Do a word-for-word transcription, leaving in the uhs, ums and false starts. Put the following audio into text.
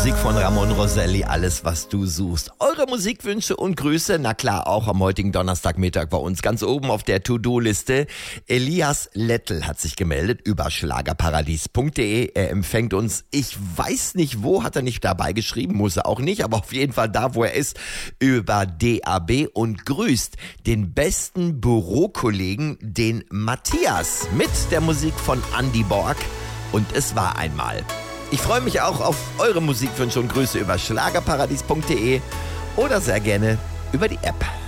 Musik von Ramon Roselli, alles was du suchst. Eure Musikwünsche und Grüße, na klar, auch am heutigen Donnerstagmittag bei uns ganz oben auf der To-Do-Liste. Elias Lettl hat sich gemeldet über schlagerparadies punkt de. Er empfängt uns, ich weiß nicht wo, hat er nicht dabei geschrieben, muss er auch nicht, aber auf jeden Fall da, wo er ist, über D A B und grüßt den besten Bürokollegen, den Matthias, mit der Musik von Andy Borg. Und es war einmal. Ich freue mich auch auf eure Musikwünsche und Grüße über schlagerparadies punkt de oder sehr gerne über die App.